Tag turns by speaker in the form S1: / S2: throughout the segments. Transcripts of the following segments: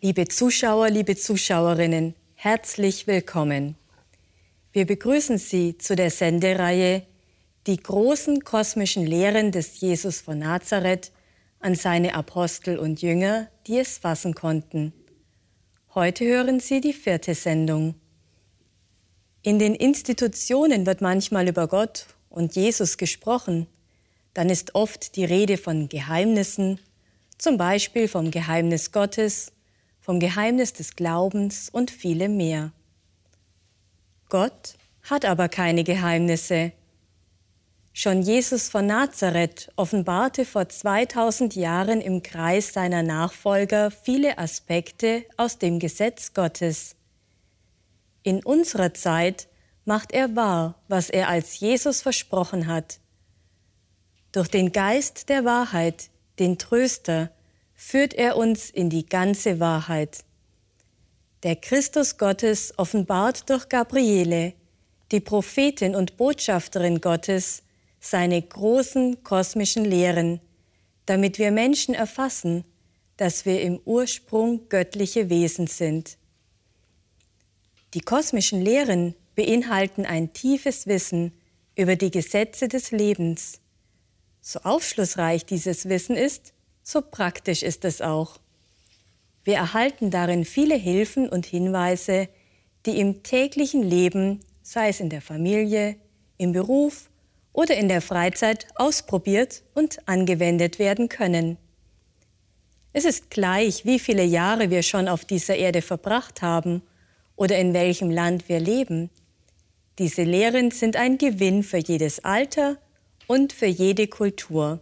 S1: Liebe Zuschauer, liebe Zuschauerinnen, herzlich willkommen. Wir begrüßen Sie zu der Sendereihe Die großen kosmischen Lehren des Jesus von Nazareth an seine Apostel und Jünger, die es fassen konnten. Heute hören Sie die 4. Sendung. In den Institutionen wird manchmal über Gott und Jesus gesprochen. Dann ist oft die Rede von Geheimnissen, zum Beispiel vom Geheimnis Gottes, vom Geheimnis des Glaubens und vielem mehr. Gott hat aber keine Geheimnisse. Schon Jesus von Nazareth offenbarte vor 2000 Jahren im Kreis seiner Nachfolger viele Aspekte aus dem Gesetz Gottes. In unserer Zeit macht er wahr, was er als Jesus versprochen hat. Durch den Geist der Wahrheit, den Tröster, führt er uns in die ganze Wahrheit. Der Christus Gottes offenbart durch Gabriele, die Prophetin und Botschafterin Gottes, seine großen kosmischen Lehren, damit wir Menschen erfassen, dass wir im Ursprung göttliche Wesen sind. Die kosmischen Lehren beinhalten ein tiefes Wissen über die Gesetze des Lebens. So aufschlussreich dieses Wissen ist, so praktisch ist es auch. Wir erhalten darin viele Hilfen und Hinweise, die im täglichen Leben, sei es in der Familie, im Beruf oder in der Freizeit, ausprobiert und angewendet werden können. Es ist gleich, wie viele Jahre wir schon auf dieser Erde verbracht haben oder in welchem Land wir leben. Diese Lehren sind ein Gewinn für jedes Alter und für jede Kultur.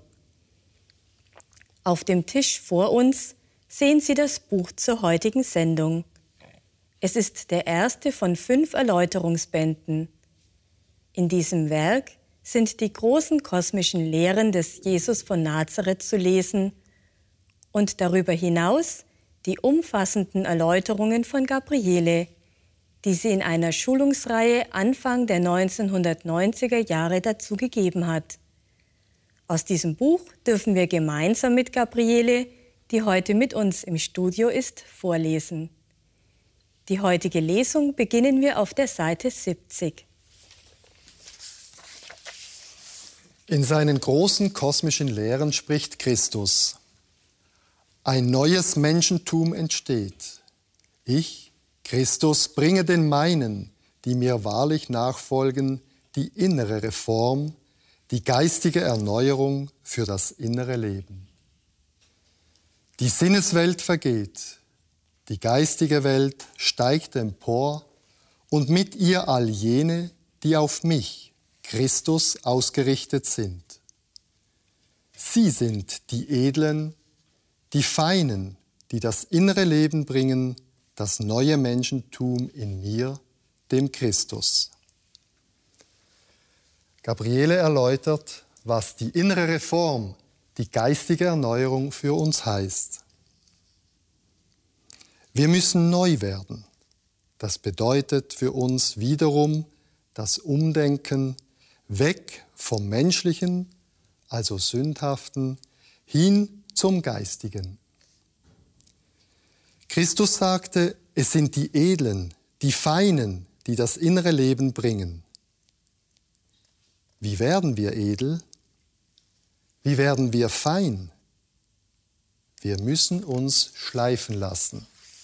S1: Auf dem Tisch vor uns sehen Sie das Buch zur heutigen Sendung. Es ist der erste von 5 Erläuterungsbänden. In diesem Werk sind die großen kosmischen Lehren des Jesus von Nazareth zu lesen und darüber hinaus die umfassenden Erläuterungen von Gabriele, die sie in einer Schulungsreihe Anfang der 1990er Jahre dazu gegeben hat. Aus diesem Buch dürfen wir gemeinsam mit Gabriele, die heute mit uns im Studio ist, vorlesen. Die heutige Lesung beginnen wir auf der Seite 70.
S2: In seinen großen kosmischen Lehren spricht Christus: Ein neues Menschentum entsteht. Ich, Christus, bringe den meinen, die mir wahrlich nachfolgen, die innere Reform, die geistige Erneuerung für das innere Leben. Die Sinneswelt vergeht, die geistige Welt steigt empor und mit ihr all jene, die auf mich, Christus, ausgerichtet sind. Sie sind die Edlen, die Feinen, die das innere Leben bringen, das neue Menschentum in mir, dem Christus. Gabriele erläutert, was die innere Reform, die geistige Erneuerung für uns heißt. Wir müssen neu werden. Das bedeutet für uns wiederum das Umdenken weg vom Menschlichen, also Sündhaften, hin zum Geistigen. Christus sagte, es sind die Edlen, die Feinen, die das innere Leben bringen. Wie werden wir edel? Wie werden wir fein? Wir müssen uns schleifen lassen.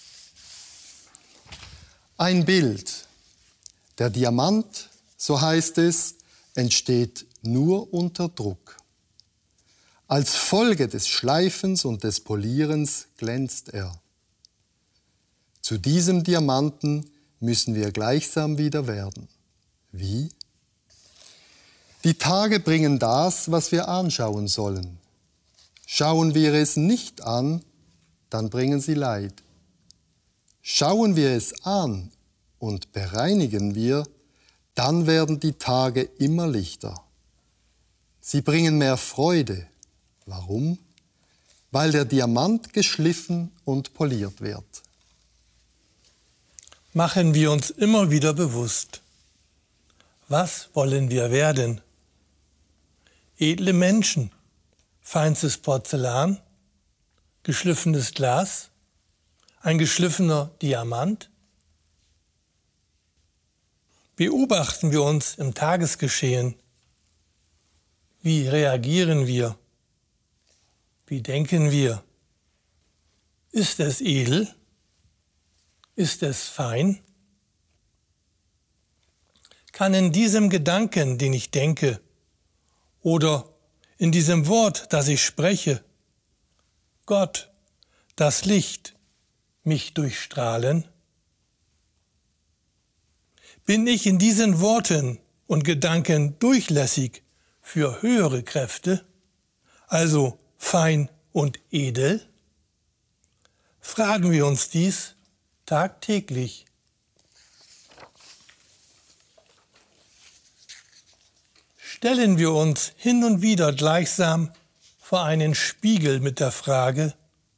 S2: Ein Bild. Der Diamant, so heißt es, entsteht nur unter Druck. Als Folge des Schleifens und des Polierens glänzt er. Zu diesem Diamanten müssen wir gleichsam wieder werden. Wie? Die Tage bringen das, was wir anschauen sollen. Schauen wir es nicht an, dann bringen sie Leid. Schauen wir es an und bereinigen wir, dann werden die Tage immer lichter. Sie bringen mehr Freude. Warum? Weil der Diamant geschliffen und poliert wird.
S3: Machen wir uns immer wieder bewusst: Was wollen wir werden? Edle Menschen, feinstes Porzellan, geschliffenes Glas, ein geschliffener Diamant? Beobachten wir uns im Tagesgeschehen. Wie reagieren wir? Wie denken wir? Ist es edel? Ist es fein? Kann in diesem Gedanken, den ich denke, oder in diesem Wort, das ich spreche, Gott, das Licht, mich durchstrahlen? Bin ich in diesen Worten und Gedanken durchlässig für höhere Kräfte, also fein und edel? Fragen wir uns dies tagtäglich. Stellen wir uns hin und wieder gleichsam vor einen Spiegel mit der Frage: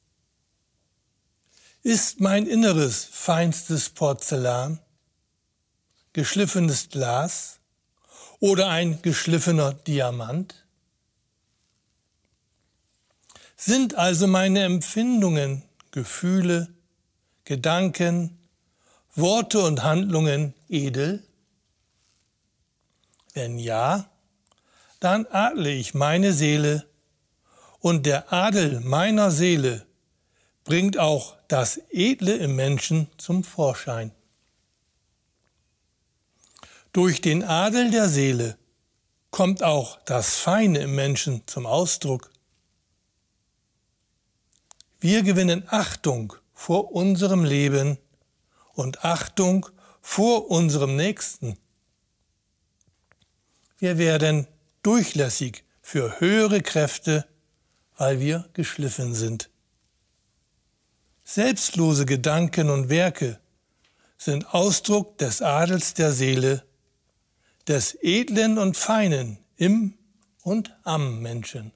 S3: Ist mein Inneres feinstes Porzellan, geschliffenes Glas oder ein geschliffener Diamant? Sind also meine Empfindungen, Gefühle, Gedanken, Worte und Handlungen edel? Wenn ja, dann adle ich meine Seele, und der Adel meiner Seele bringt auch das Edle im Menschen zum Vorschein. Durch den Adel der Seele kommt auch das Feine im Menschen zum Ausdruck. Wir gewinnen Achtung vor unserem Leben und Achtung vor unserem Nächsten. Wir werden durchlässig für höhere Kräfte, weil wir geschliffen sind. Selbstlose Gedanken und Werke sind Ausdruck des Adels der Seele, des Edlen und Feinen im und am Menschen.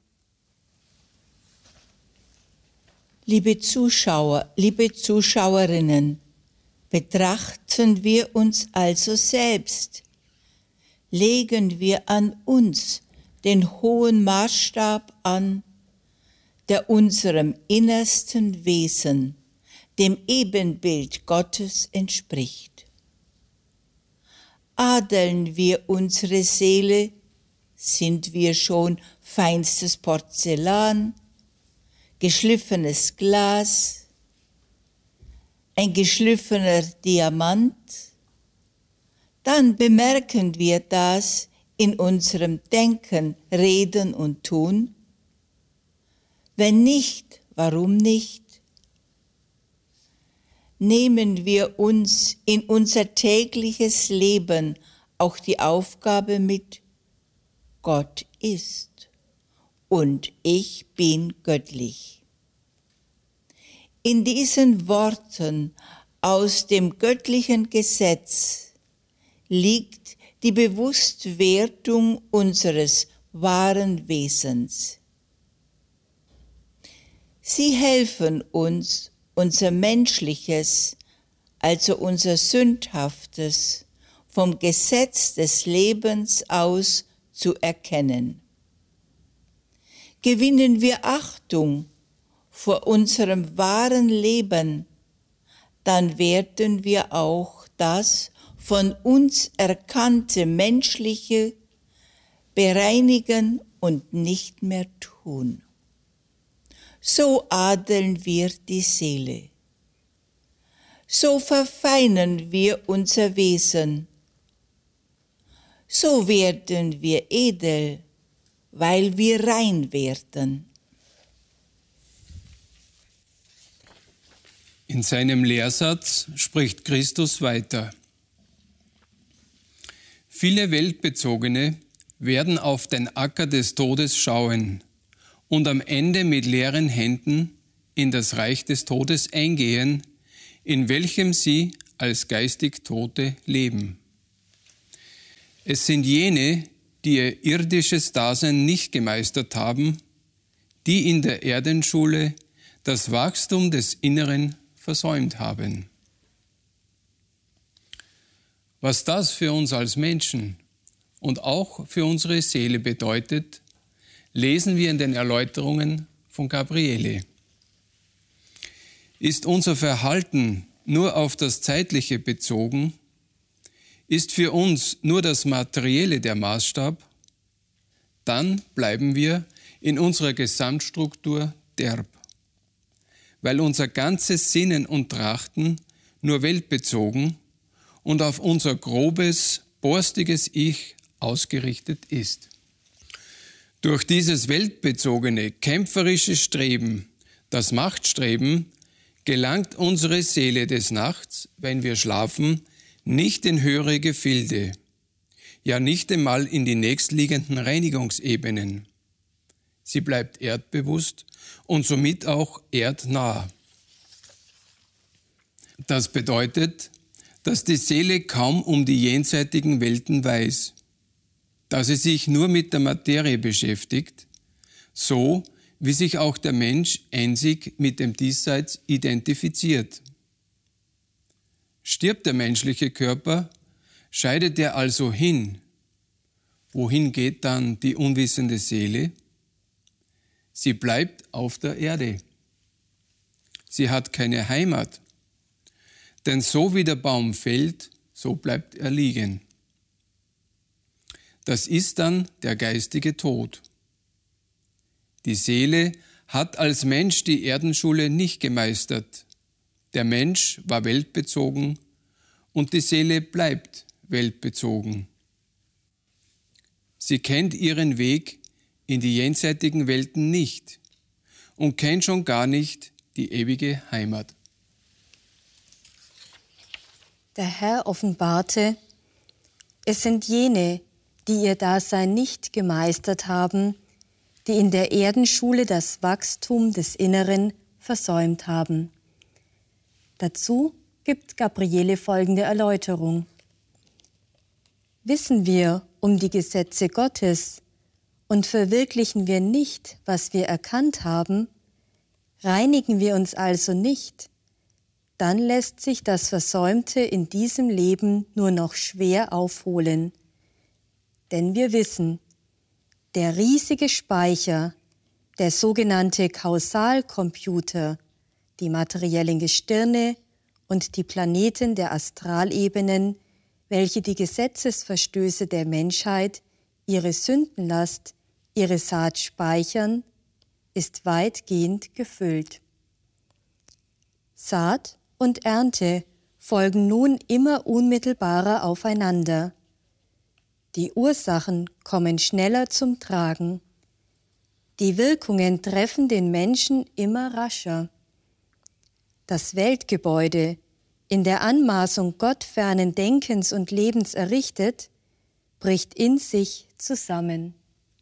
S4: Liebe Zuschauer, liebe Zuschauerinnen, betrachten wir uns also selbst. Legen wir an uns den hohen Maßstab an, der unserem innersten Wesen, dem Ebenbild Gottes entspricht. Adeln wir unsere Seele, sind wir schon feinstes Porzellan, geschliffenes Glas, ein geschliffener Diamant, dann bemerken wir das in unserem Denken, Reden und Tun. Wenn nicht, warum nicht? Nehmen wir uns in unser tägliches Leben auch die Aufgabe mit: Gott ist und ich bin göttlich. In diesen Worten aus dem göttlichen Gesetz liegt die Bewusstwerdung unseres wahren Wesens. Sie helfen uns, unser Menschliches, also unser Sündhaftes, vom Gesetz des Lebens aus zu erkennen. Gewinnen wir Achtung vor unserem wahren Leben, dann werden wir auch das von uns erkannte Menschliche bereinigen und nicht mehr tun. So adeln wir die Seele. So verfeinern wir unser Wesen. So werden wir edel, weil wir rein werden.
S5: In seinem Lehrsatz spricht Christus weiter: Viele Weltbezogene werden auf den Acker des Todes schauen und am Ende mit leeren Händen in das Reich des Todes eingehen, in welchem sie als geistig Tote leben. Es sind jene, die ihr irdisches Dasein nicht gemeistert haben, die in der Erdenschule das Wachstum des Inneren versäumt haben. Was das für uns als Menschen und auch für unsere Seele bedeutet, lesen wir in den Erläuterungen von Gabriele. Ist unser Verhalten nur auf das Zeitliche bezogen? Ist für uns nur das Materielle der Maßstab? Dann bleiben wir in unserer Gesamtstruktur derb, weil unser ganzes Sinnen und Trachten nur weltbezogen und auf unser grobes, borstiges Ich ausgerichtet ist. Durch dieses weltbezogene, kämpferische Streben, das Machtstreben, gelangt unsere Seele des Nachts, wenn wir schlafen, nicht in höhere Gefilde, ja nicht einmal in die nächstliegenden Reinigungsebenen. Sie bleibt erdbewusst und somit auch erdnah. Das bedeutet, dass die Seele kaum um die jenseitigen Welten weiß, dass sie sich nur mit der Materie beschäftigt, so wie sich auch der Mensch einzig mit dem Diesseits identifiziert. Stirbt der menschliche Körper, scheidet er also hin. Wohin geht dann die unwissende Seele? Sie bleibt auf der Erde. Sie hat keine Heimat. Denn so wie der Baum fällt, so bleibt er liegen. Das ist dann der geistige Tod. Die Seele hat als Mensch die Erdenschule nicht gemeistert. Der Mensch war weltbezogen und die Seele bleibt weltbezogen. Sie kennt ihren Weg in die jenseitigen Welten nicht und kennt schon gar nicht die ewige Heimat.
S1: Der Herr offenbarte, es sind jene, die ihr Dasein nicht gemeistert haben, die in der Erdenschule das Wachstum des Inneren versäumt haben. Dazu gibt Gabriele folgende Erläuterung. Wissen wir um die Gesetze Gottes und verwirklichen wir nicht, was wir erkannt haben, reinigen wir uns also nicht, dann lässt sich das Versäumte in diesem Leben nur noch schwer aufholen. Denn wir wissen, der riesige Speicher, der sogenannte Kausalcomputer, die materiellen Gestirne und die Planeten der Astralebenen, welche die Gesetzesverstöße der Menschheit, ihre Sündenlast, ihre Saat speichern, ist weitgehend gefüllt. Saat und Ernte folgen nun immer unmittelbarer aufeinander. Die Ursachen kommen schneller zum Tragen. Die Wirkungen treffen den Menschen immer rascher. Das Weltgebäude, in der Anmaßung gottfernen Denkens und Lebens errichtet, bricht in sich zusammen.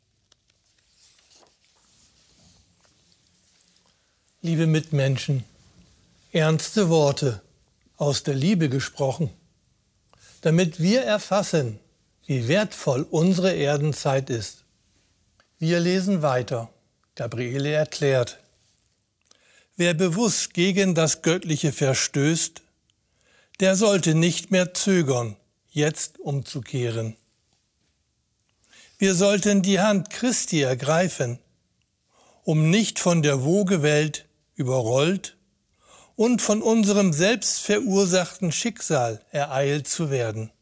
S3: Liebe Mitmenschen, ernste Worte, aus der Liebe gesprochen, damit wir erfassen, wie wertvoll unsere Erdenzeit ist. Wir lesen weiter. Gabriele erklärt: Wer bewusst gegen das Göttliche verstößt, der sollte nicht mehr zögern, jetzt umzukehren. Wir sollten die Hand Christi ergreifen, um nicht von der Wogewelt überrollt und von unserem selbst verursachten Schicksal ereilt zu werden.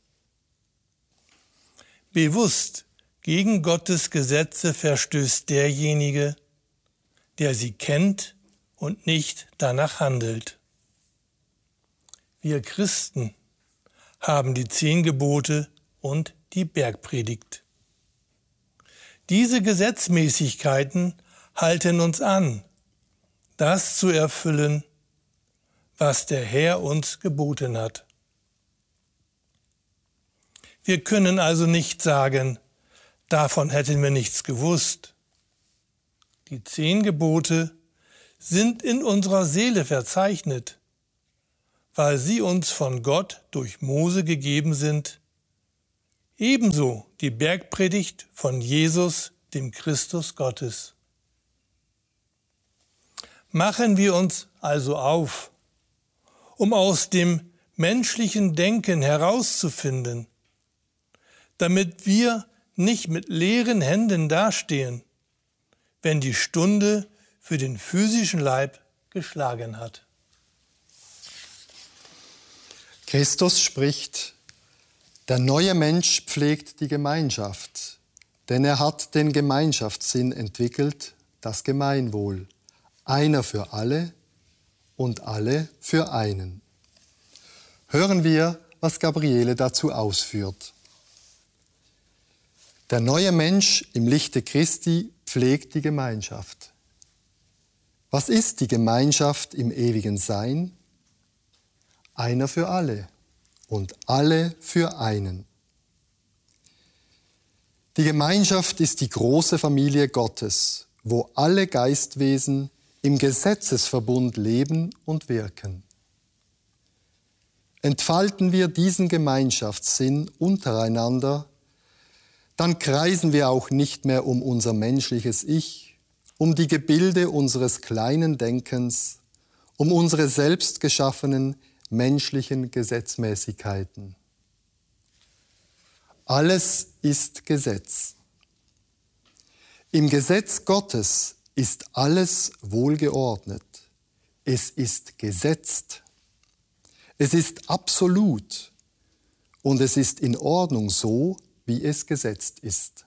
S3: Bewusst gegen Gottes Gesetze verstößt derjenige, der sie kennt und nicht danach handelt. Wir Christen haben die 10 Gebote und die Bergpredigt. Diese Gesetzmäßigkeiten halten uns an, das zu erfüllen, was der Herr uns geboten hat. Wir können also nicht sagen, davon hätten wir nichts gewusst. Die 10 Gebote sind in unserer Seele verzeichnet, weil sie uns von Gott durch Mose gegeben sind, ebenso die Bergpredigt von Jesus, dem Christus Gottes. Machen wir uns also auf, um aus dem menschlichen Denken herauszufinden, damit wir nicht mit leeren Händen dastehen, wenn die Stunde für den physischen Leib geschlagen hat.
S2: Christus spricht, der neue Mensch pflegt die Gemeinschaft, denn er hat den Gemeinschaftssinn entwickelt, das Gemeinwohl, einer für alle und alle für einen. Hören wir, was Gabriele dazu ausführt. Der neue Mensch im Lichte Christi pflegt die Gemeinschaft. Was ist die Gemeinschaft im ewigen Sein? Einer für alle und alle für einen. Die Gemeinschaft ist die große Familie Gottes, wo alle Geistwesen im Gesetzesverbund leben und wirken. Entfalten wir diesen Gemeinschaftssinn untereinander, dann kreisen wir auch nicht mehr um unser menschliches Ich, um die Gebilde unseres kleinen Denkens, um unsere selbst geschaffenen menschlichen Gesetzmäßigkeiten. Alles ist Gesetz. Im Gesetz Gottes ist alles wohlgeordnet. Es ist gesetzt. Es ist absolut und es ist in Ordnung so, wie es gesetzt ist.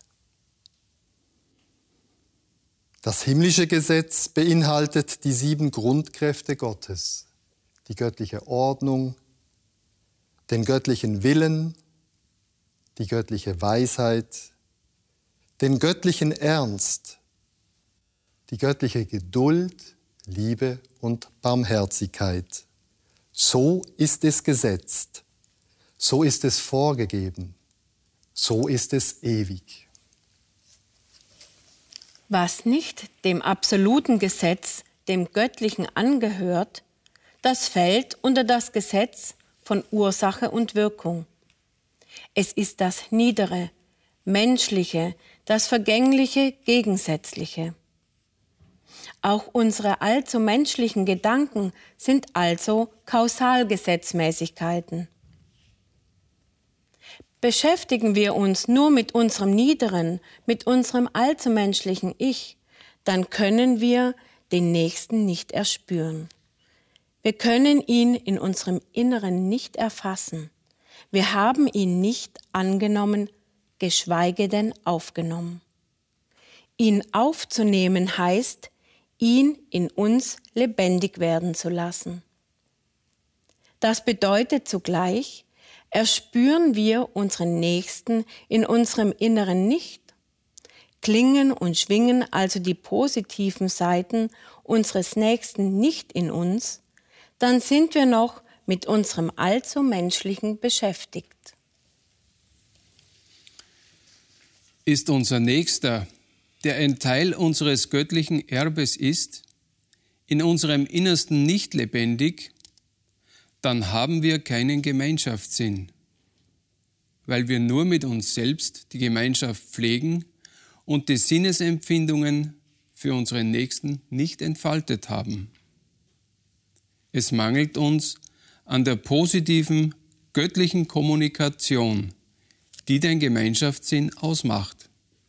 S2: Das himmlische Gesetz beinhaltet die 7 Grundkräfte Gottes, die göttliche Ordnung, den göttlichen Willen, die göttliche Weisheit, den göttlichen Ernst, die göttliche Geduld, Liebe und Barmherzigkeit. So ist es gesetzt, so ist es vorgegeben, so ist es ewig.
S6: Was nicht dem absoluten Gesetz, dem Göttlichen angehört, das fällt unter das Gesetz von Ursache und Wirkung. Es ist das Niedere, Menschliche, das Vergängliche, Gegensätzliche. Auch unsere allzu menschlichen Gedanken sind also Kausalgesetzmäßigkeiten. Beschäftigen wir uns nur mit unserem Niederen, mit unserem allzu menschlichen Ich, dann können wir den Nächsten nicht erspüren. Wir können ihn in unserem Inneren nicht erfassen. Wir haben ihn nicht angenommen, geschweige denn aufgenommen. Ihn aufzunehmen heißt, ihn in uns lebendig werden zu lassen. Das bedeutet zugleich, erspüren wir unseren Nächsten in unserem Inneren nicht, klingen und schwingen also die positiven Seiten unseres Nächsten nicht in uns, dann sind wir noch mit unserem allzu Menschlichen beschäftigt.
S5: Ist unser Nächster, der ein Teil unseres göttlichen Erbes ist, in unserem Innersten nicht lebendig, dann haben wir keinen Gemeinschaftssinn, weil wir nur mit uns selbst die Gemeinschaft pflegen und die Sinnesempfindungen für unseren Nächsten nicht entfaltet haben. Es mangelt uns an der positiven, göttlichen Kommunikation, die den Gemeinschaftssinn ausmacht.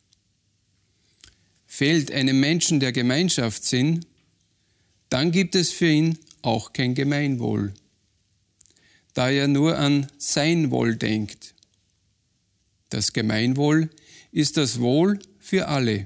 S5: Fehlt einem Menschen der Gemeinschaftssinn, dann gibt es für ihn auch kein Gemeinwohl, da er nur an sein Wohl denkt. Das Gemeinwohl ist das Wohl für alle.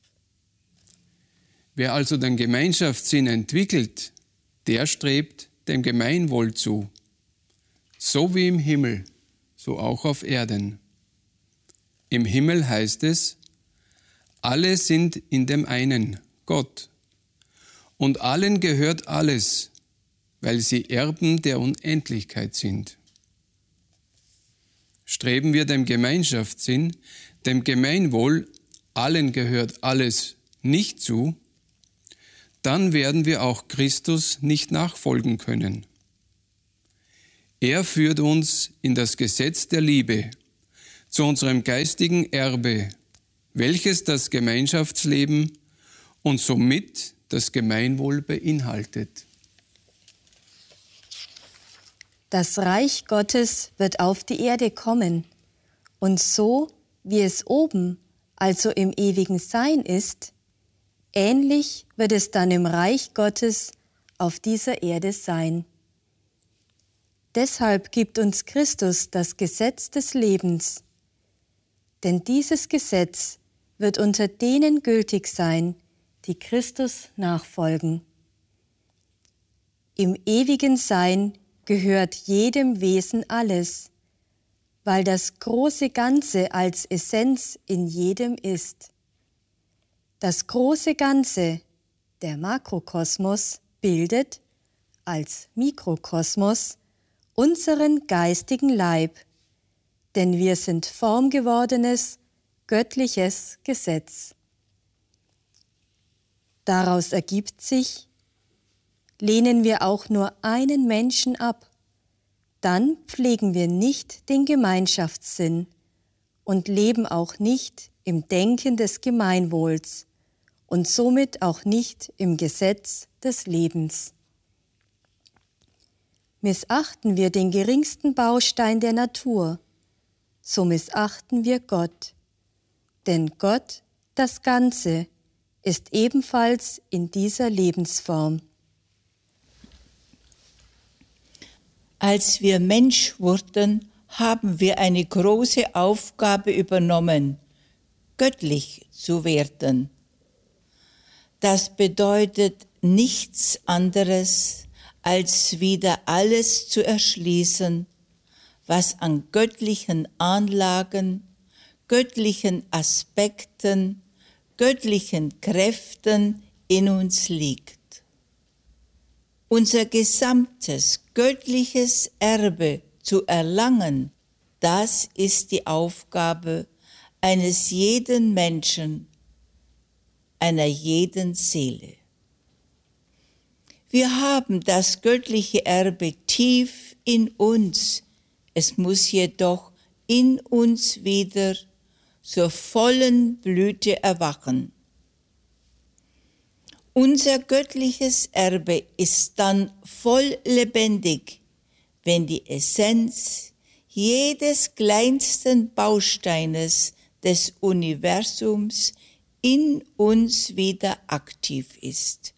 S5: Wer also den Gemeinschaftssinn entwickelt, der strebt dem Gemeinwohl zu, so wie im Himmel, so auch auf Erden. Im Himmel heißt es, alle sind in dem einen, Gott, und allen gehört alles, weil sie Erben der Unendlichkeit sind. Streben wir dem Gemeinschaftssinn, dem Gemeinwohl, allen gehört alles, nicht zu, dann werden wir auch Christus nicht nachfolgen können. Er führt uns in das Gesetz der Liebe, zu unserem geistigen Erbe, welches das Gemeinschaftsleben und somit das Gemeinwohl beinhaltet.
S1: Das Reich Gottes wird auf die Erde kommen, und so, wie es oben, also im ewigen Sein ist, ähnlich wird es dann im Reich Gottes auf dieser Erde sein. Deshalb gibt uns Christus das Gesetz des Lebens. Denn dieses Gesetz wird unter denen gültig sein, die Christus nachfolgen. Im ewigen Sein gehört jedem Wesen alles, weil das große Ganze als Essenz in jedem ist. Das große Ganze, der Makrokosmos, bildet als Mikrokosmos unseren geistigen Leib, denn wir sind formgewordenes, göttliches Gesetz. Daraus ergibt sich, lehnen wir auch nur einen Menschen ab, dann pflegen wir nicht den Gemeinschaftssinn und leben auch nicht im Denken des Gemeinwohls und somit auch nicht im Gesetz des Lebens. Missachten wir den geringsten Baustein der Natur, so missachten wir Gott. Denn Gott, das Ganze, ist ebenfalls in dieser Lebensform.
S4: Als wir Mensch wurden, haben wir eine große Aufgabe übernommen, göttlich zu werden. Das bedeutet nichts anderes, als wieder alles zu erschließen, was an göttlichen Anlagen, göttlichen Aspekten, göttlichen Kräften in uns liegt. Unser gesamtes göttliches Erbe zu erlangen, das ist die Aufgabe eines jeden Menschen, einer jeden Seele. Wir haben das göttliche Erbe tief in uns, es muss jedoch in uns wieder zur vollen Blüte erwachen. Unser göttliches Erbe ist dann voll lebendig, wenn die Essenz jedes kleinsten Bausteines des Universums in uns wieder aktiv ist.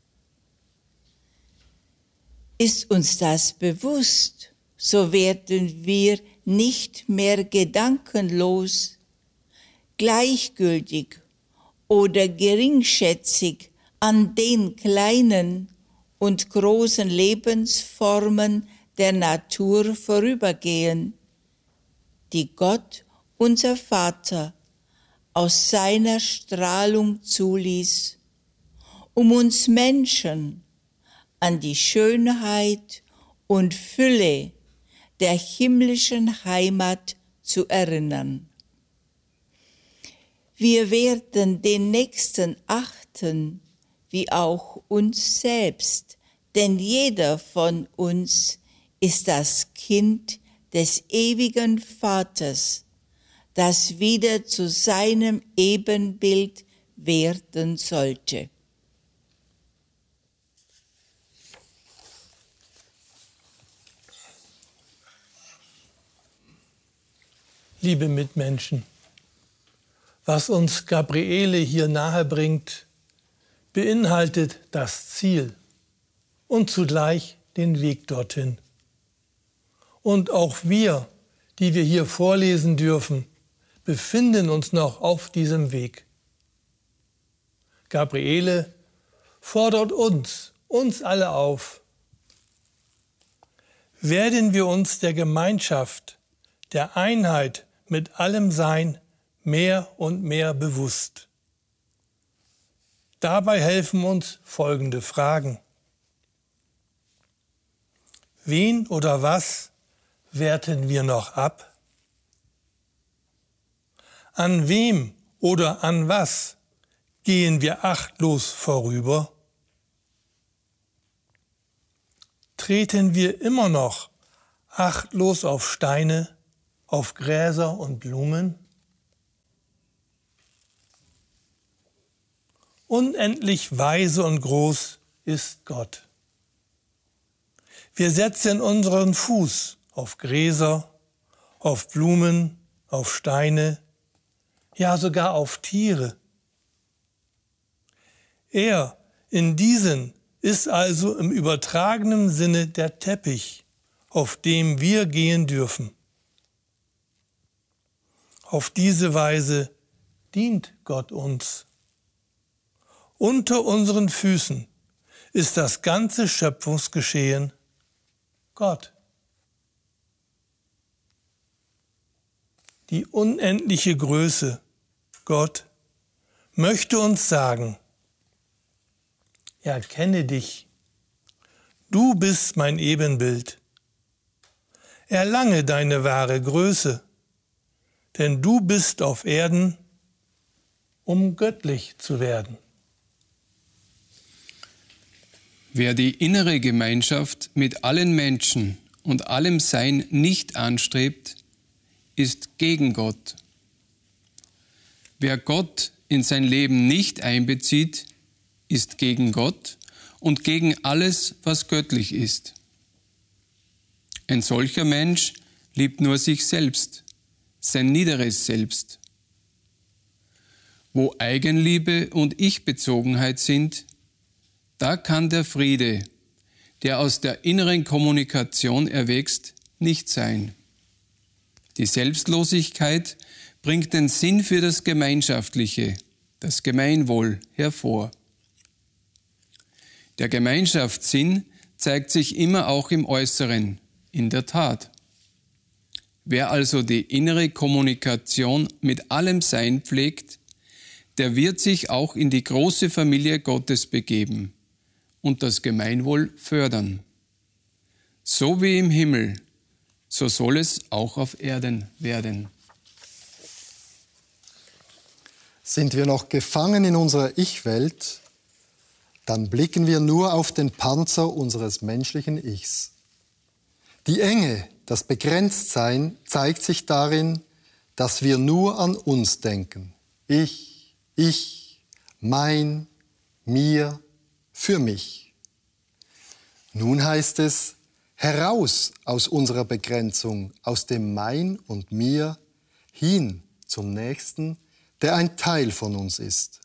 S4: Ist uns das bewusst, so werden wir nicht mehr gedankenlos, gleichgültig oder geringschätzig an den kleinen und großen Lebensformen der Natur vorübergehen, die Gott, unser Vater, aus seiner Strahlung zuließ, um uns Menschen an die Schönheit und Fülle der himmlischen Heimat zu erinnern. Wir werden den Nächsten achten, wie auch uns selbst, denn jeder von uns ist das Kind des ewigen Vaters, das wieder zu seinem Ebenbild werden sollte.
S3: Liebe Mitmenschen, was uns Gabriele hier nahe bringt, beinhaltet das Ziel und zugleich den Weg dorthin. Und auch wir, die wir hier vorlesen dürfen, befinden uns noch auf diesem Weg. Gabriele fordert uns alle auf. Werden wir uns der Gemeinschaft, der Einheit mit allem Sein mehr und mehr bewusst. Dabei helfen uns folgende Fragen. Wen oder was werten wir noch ab? An wem oder an was gehen wir achtlos vorüber? Treten wir immer noch achtlos auf Steine, auf Gräser und Blumen? Unendlich weise und groß ist Gott. Wir setzen unseren Fuß auf Gräser, auf Blumen, auf Steine, ja sogar auf Tiere. Er in diesen ist also im übertragenen Sinne der Teppich, auf dem wir gehen dürfen. Auf diese Weise dient Gott uns. Unter unseren Füßen ist das ganze Schöpfungsgeschehen Gott. Die unendliche Größe, Gott, möchte uns sagen: Erkenne dich, du bist mein Ebenbild. Erlange deine wahre Größe, denn du bist auf Erden, um göttlich zu werden.
S5: Wer die innere Gemeinschaft mit allen Menschen und allem Sein nicht anstrebt, ist gegen Gott. Wer Gott in sein Leben nicht einbezieht, ist gegen Gott und gegen alles, was göttlich ist. Ein solcher Mensch liebt nur sich selbst, sein niederes Selbst. Wo Eigenliebe und Ich-Bezogenheit sind, da kann der Friede, der aus der inneren Kommunikation erwächst, nicht sein. Die Selbstlosigkeit bringt den Sinn für das Gemeinschaftliche, das Gemeinwohl hervor. Der Gemeinschaftssinn zeigt sich immer auch im Äußeren, in der Tat. Wer also die innere Kommunikation mit allem Sein pflegt, der wird sich auch in die große Familie Gottes begeben und das Gemeinwohl fördern. So wie im Himmel, so soll es auch auf Erden werden.
S2: Sind wir noch gefangen in unserer Ich-Welt, dann blicken wir nur auf den Panzer unseres menschlichen Ichs. Die Enge, das Begrenztsein zeigt sich darin, dass wir nur an uns denken. Ich, mein, mir, für mich. Nun heißt es, heraus aus unserer Begrenzung, aus dem Mein und Mir, hin zum Nächsten, der ein Teil von uns ist.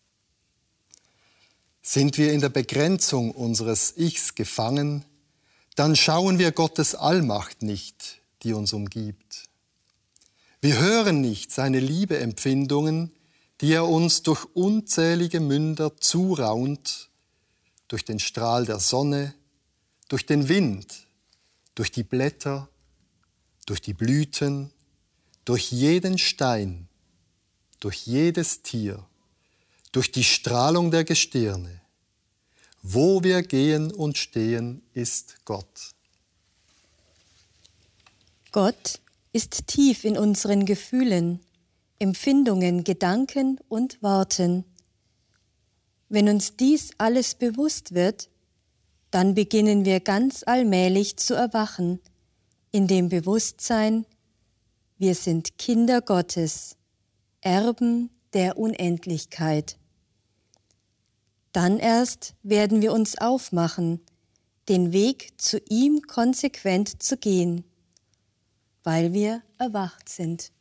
S2: Sind wir in der Begrenzung unseres Ichs gefangen, dann schauen wir Gottes Allmacht nicht, die uns umgibt. Wir hören nicht seine Liebeempfindungen, die er uns durch unzählige Münder zuraunt, durch den Strahl der Sonne, durch den Wind, durch die Blätter, durch die Blüten, durch jeden Stein, durch jedes Tier, durch die Strahlung der Gestirne. Wo wir gehen und stehen, ist Gott.
S1: Gott ist tief in unseren Gefühlen, Empfindungen, Gedanken und Worten. Wenn uns dies alles bewusst wird, dann beginnen wir ganz allmählich zu erwachen, in dem Bewusstsein, wir sind Kinder Gottes, Erben der Unendlichkeit. Dann erst werden wir uns aufmachen, den Weg zu ihm konsequent zu gehen, weil wir erwacht sind.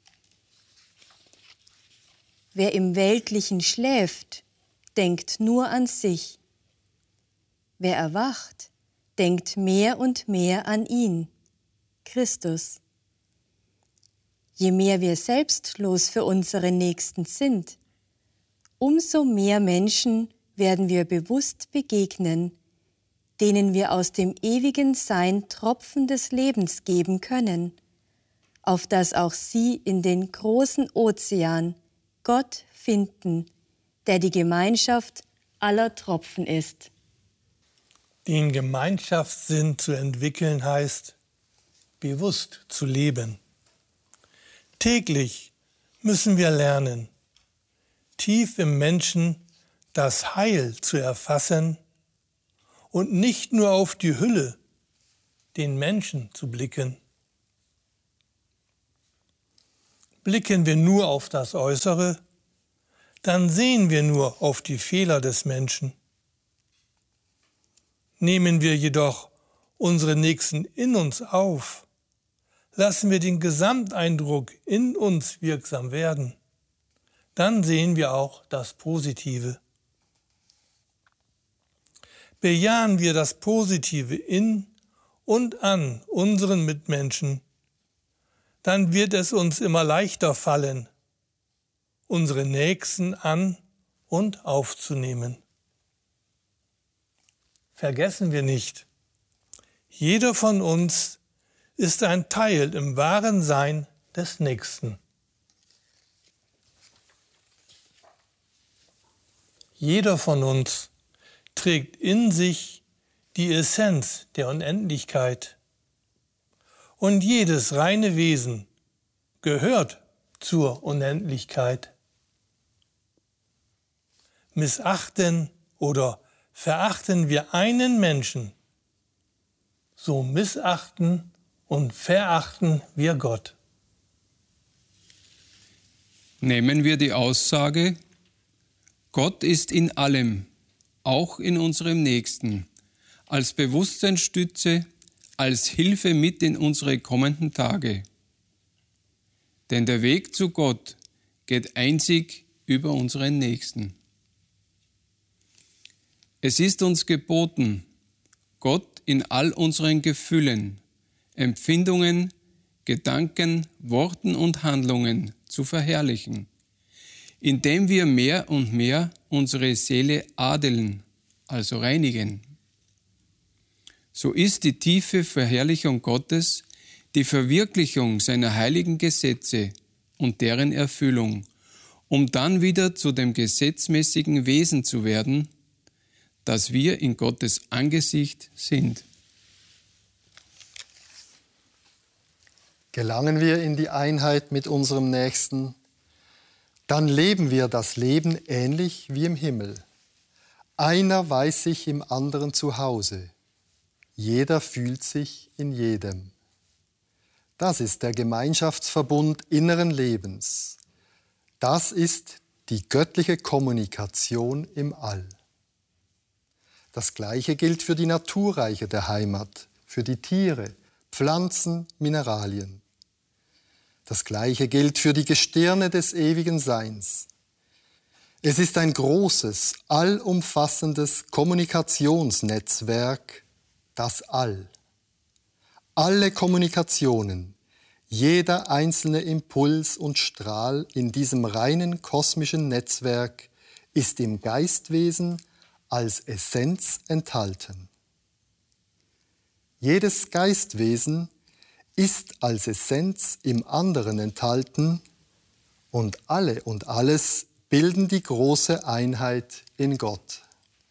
S1: Wer im Weltlichen schläft, denkt nur an sich. Wer erwacht, denkt mehr und mehr an ihn, Christus. Je mehr wir selbstlos für unsere Nächsten sind, umso mehr Menschen werden wir bewusst begegnen, denen wir aus dem ewigen Sein Tropfen des Lebens geben können, auf dass auch sie in den großen Ozean Gott finden, der die Gemeinschaft aller Tropfen ist.
S3: Den Gemeinschaftssinn zu entwickeln heißt, bewusst zu leben. Täglich müssen wir lernen, tief im Menschen das Heil zu erfassen und nicht nur auf die Hülle, den Menschen zu blicken. Blicken wir nur auf das Äußere, dann sehen wir nur auf die Fehler des Menschen. Nehmen wir jedoch unsere Nächsten in uns auf, lassen wir den Gesamteindruck in uns wirksam werden, dann sehen wir auch das Positive. Bejahen wir das Positive in und an unseren Mitmenschen, dann wird es uns immer leichter fallen, unsere Nächsten an und aufzunehmen. Vergessen wir nicht, jeder von uns ist ein Teil im wahren Sein des Nächsten. Jeder von uns trägt in sich die Essenz der Unendlichkeit. Und jedes reine Wesen gehört zur Unendlichkeit. Missachten oder verachten wir einen Menschen, so missachten und verachten wir Gott.
S5: Nehmen wir die Aussage, Gott ist in allem, auch in unserem Nächsten, als Bewusstseinsstütze, als Hilfe mit in unsere kommenden Tage. Denn der Weg zu Gott geht einzig über unseren Nächsten. Es ist uns geboten, Gott in all unseren Gefühlen, Empfindungen, Gedanken, Worten und Handlungen zu verherrlichen, indem wir mehr und mehr unsere Seele adeln, also reinigen. So ist die tiefe Verherrlichung Gottes die Verwirklichung seiner heiligen Gesetze und deren Erfüllung, um dann wieder zu dem gesetzmäßigen Wesen zu werden, dass wir in Gottes Angesicht sind.
S2: Gelangen wir in die Einheit mit unserem Nächsten, dann leben wir das Leben ähnlich wie im Himmel. Einer weiß sich im anderen zu Hause. Jeder fühlt sich in jedem. Das ist der Gemeinschaftsverbund inneren Lebens. Das ist die göttliche Kommunikation im All. Das Gleiche gilt für die Naturreiche der Heimat, für die Tiere, Pflanzen, Mineralien. Das Gleiche gilt für die Gestirne des ewigen Seins. Es ist ein großes, allumfassendes Kommunikationsnetzwerk, das All. Alle Kommunikationen, jeder einzelne Impuls und Strahl in diesem reinen kosmischen Netzwerk ist im Geistwesen als Essenz enthalten. Jedes Geistwesen ist als Essenz im anderen enthalten und alle und alles bilden die große Einheit in Gott.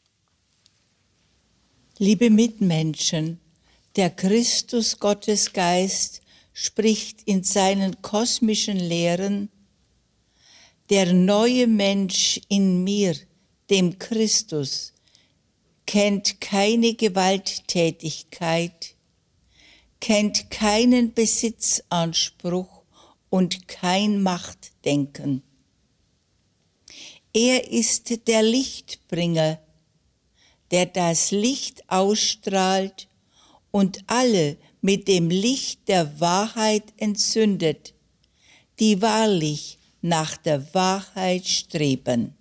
S4: Liebe Mitmenschen, der Christus Gottesgeist spricht in seinen kosmischen Lehren: Der neue Mensch in mir, dem Christus, kennt keine Gewalttätigkeit, kennt keinen Besitzanspruch und kein Machtdenken. Er ist der Lichtbringer, der das Licht ausstrahlt und alle mit dem Licht der Wahrheit entzündet, die wahrlich nach der Wahrheit streben.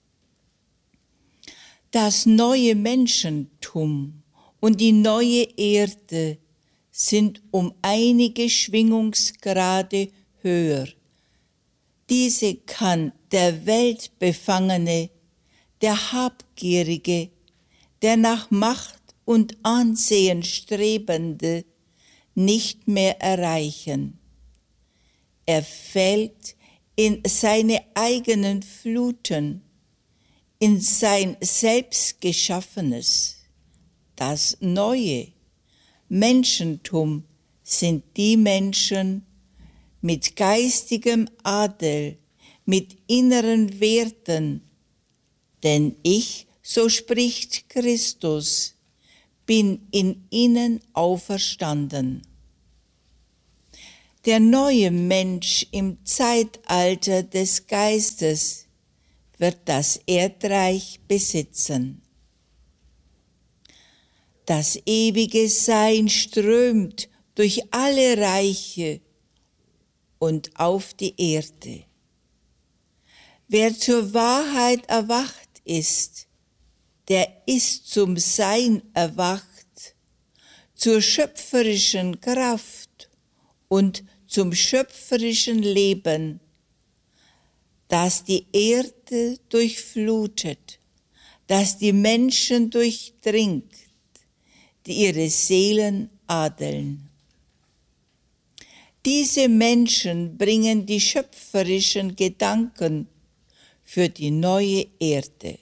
S4: Das neue Menschentum und die neue Erde sind um einige Schwingungsgrade höher. Diese kann der Weltbefangene, der Habgierige, der nach Macht und Ansehen Strebende nicht mehr erreichen. Er fällt in seine eigenen Fluten, in sein Selbstgeschaffenes. Das neue Menschentum sind die Menschen mit geistigem Adel, mit inneren Werten, denn ich, so spricht Christus, bin in ihnen auferstanden. Der neue Mensch im Zeitalter des Geistes wird das Erdreich besitzen. Das ewige Sein strömt durch alle Reiche und auf die Erde. Wer zur Wahrheit erwacht ist, der ist zum Sein erwacht, zur schöpferischen Kraft und zum schöpferischen Leben, das die Erde durchflutet, das die Menschen durchdringt, die ihre Seelen adeln. Diese Menschen bringen die schöpferischen Gedanken für die neue Erde.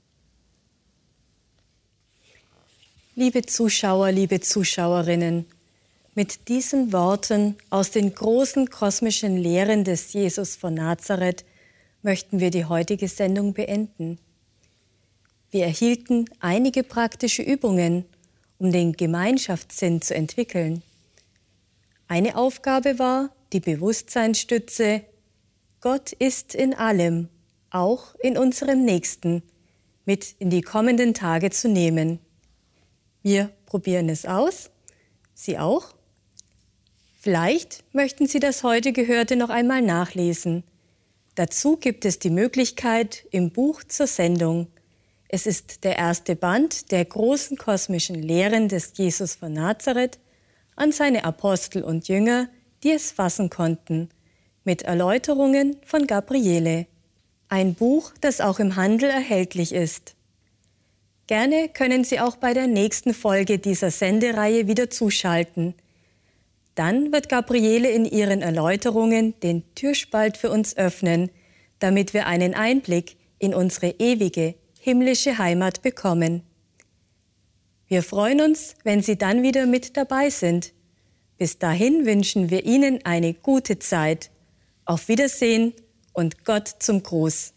S1: Liebe Zuschauer, liebe Zuschauerinnen, mit diesen Worten aus den großen kosmischen Lehren des Jesus von Nazareth möchten wir die heutige Sendung beenden. Wir erhielten einige praktische Übungen, um den Gemeinschaftssinn zu entwickeln. Eine Aufgabe war, die Bewusstseinsstütze Gott ist in allem, auch in unserem Nächsten, mit in die kommenden Tage zu nehmen. Wir probieren es aus. Sie auch? Vielleicht möchten Sie das heute Gehörte noch einmal nachlesen. Dazu gibt es die Möglichkeit im Buch zur Sendung. Es ist der erste Band der großen kosmischen Lehren des Jesus von Nazareth an seine Apostel und Jünger, die es fassen konnten, mit Erläuterungen von Gabriele. Ein Buch, das auch im Handel erhältlich ist. Gerne können Sie auch bei der nächsten Folge dieser Sendereihe wieder zuschalten. Dann wird Gabriele in ihren Erläuterungen den Türspalt für uns öffnen, damit wir einen Einblick in unsere ewige, himmlische Heimat bekommen. Wir freuen uns, wenn Sie dann wieder mit dabei sind. Bis dahin wünschen wir Ihnen eine gute Zeit. Auf Wiedersehen und Gott zum Gruß.